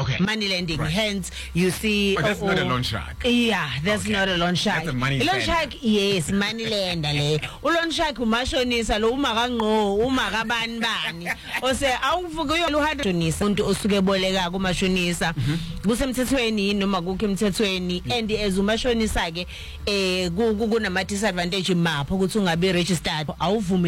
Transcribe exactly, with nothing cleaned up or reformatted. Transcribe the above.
Okay. money lending. Right. Hence, you see. But that's oh, not a oh, loan shark. Yeah, that's Okay. not a loan shark. That's a money loan lender. shark, yes, money lender le. Loan shark umashonisa lo umakangqo umakabani bani. Ose awuvuka uyohada shonisa umuntu osuke boleka kumashonisa. Kusemthethweni noma kukho emthethweni and as umashonisa ke eh kunama disadvantage mapho ukuthi ungabe registered awuvumi